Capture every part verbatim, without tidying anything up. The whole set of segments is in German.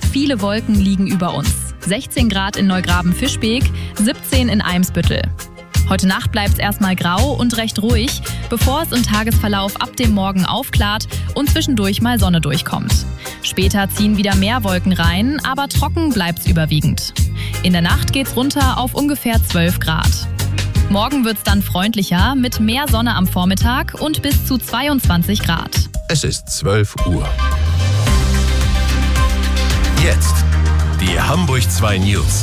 viele Wolken liegen über uns. sechzehn Grad in Neugraben-Fischbeek, siebzehn in Eimsbüttel. Heute Nacht bleibt es erstmal grau und recht ruhig, bevor es im Tagesverlauf ab dem Morgen aufklart und zwischendurch mal Sonne durchkommt. Später ziehen wieder mehr Wolken rein, aber trocken bleibt's überwiegend. In der Nacht geht's runter auf ungefähr zwölf Grad. Morgen wird's dann freundlicher mit mehr Sonne am Vormittag und bis zu zweiundzwanzig Grad. Es ist zwölf Uhr. Jetzt die Hamburg zwei News.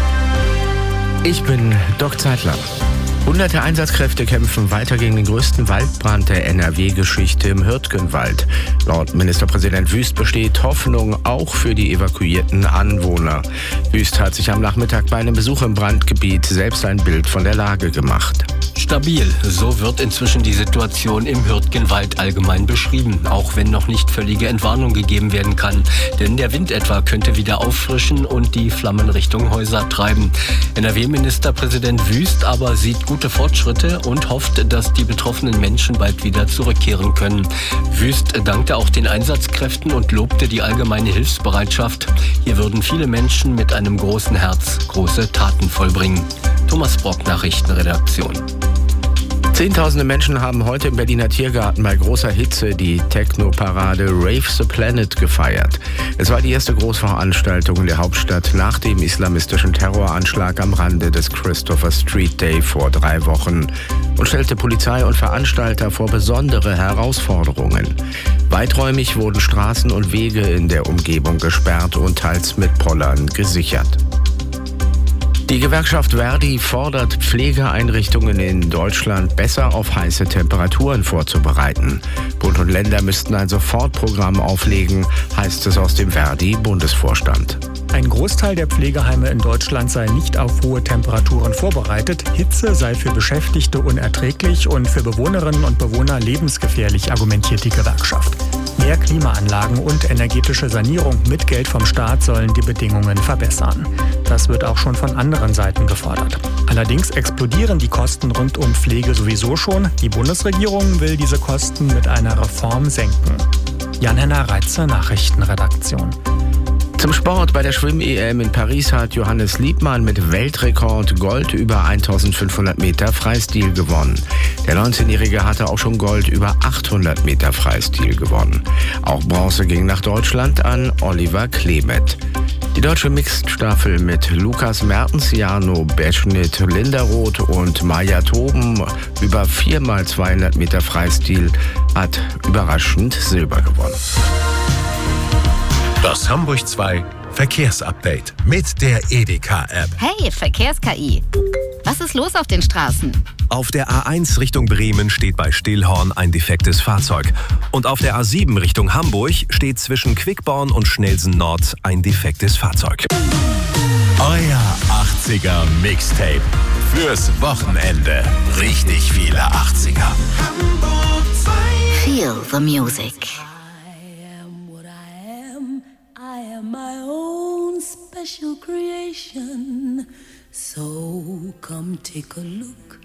Ich bin Doc Zeitler. Hunderte Einsatzkräfte kämpfen weiter gegen den größten Waldbrand der N R W-Geschichte im Hürtgenwald. Laut Ministerpräsident Wüst besteht Hoffnung auch für die evakuierten Anwohner. Wüst hat sich am Nachmittag bei einem Besuch im Brandgebiet selbst ein Bild von der Lage gemacht. Stabil, so wird inzwischen die Situation im Hürtgenwald allgemein beschrieben, auch wenn noch nicht völlige Entwarnung gegeben werden kann. Denn der Wind etwa könnte wieder auffrischen und die Flammen Richtung Häuser treiben. N R W-Ministerpräsident Wüst aber sieht gute Fortschritte und hofft, dass die betroffenen Menschen bald wieder zurückkehren können. Wüst dankte auch den Einsatzkräften und lobte die allgemeine Hilfsbereitschaft. Hier würden viele Menschen mit einem großen Herz große Taten vollbringen. Thomas Brock, Nachrichtenredaktion. Zehntausende Menschen haben heute im Berliner Tiergarten bei großer Hitze die Techno-Parade Rave the Planet gefeiert. Es war die erste Großveranstaltung in der Hauptstadt nach dem islamistischen Terroranschlag am Rande des Christopher Street Day vor drei Wochen und stellte Polizei und Veranstalter vor besondere Herausforderungen. Weiträumig wurden Straßen und Wege in der Umgebung gesperrt und teils mit Pollern gesichert. Die Gewerkschaft Verdi fordert Pflegeeinrichtungen in Deutschland besser auf heiße Temperaturen vorzubereiten. Bund und Länder müssten ein Sofortprogramm auflegen, heißt es aus dem Verdi-Bundesvorstand. Ein Großteil der Pflegeheime in Deutschland sei nicht auf hohe Temperaturen vorbereitet. Hitze sei für Beschäftigte unerträglich und für Bewohnerinnen und Bewohner lebensgefährlich, argumentiert die Gewerkschaft. Mehr Klimaanlagen und energetische Sanierung mit Geld vom Staat sollen die Bedingungen verbessern. Das wird auch schon von anderen Seiten gefordert. Allerdings explodieren die Kosten rund um Pflege sowieso schon. Die Bundesregierung will diese Kosten mit einer Reform senken. Jan-Henner Reitze, Nachrichtenredaktion. Zum Sport: Bei der Schwimm-E M in Paris hat Johannes Liebmann mit Weltrekord Gold über eintausendfünfhundert Meter Freistil gewonnen. Der neunzehnjährige hatte auch schon Gold über achthundert Meter Freistil gewonnen. Auch Bronze ging nach Deutschland an Oliver Klemet. Die deutsche Mixed-Staffel mit Lukas Mertens, Jano Beschnitt, Linda Roth und Maja Toben über vier mal zweihundert Meter Freistil hat überraschend Silber gewonnen. Das Hamburg zwei Verkehrsupdate mit der Edeka-App. Hey, Verkehrs-K I. Was ist los auf den Straßen? Auf der A eins Richtung Bremen steht bei Stillhorn ein defektes Fahrzeug. Und auf der A sieben Richtung Hamburg steht zwischen Quickborn und Schnelsen Nord ein defektes Fahrzeug. Euer achtziger Mixtape. Fürs Wochenende. Richtig viele achtziger. Feel the music. My own special creation, so come take a look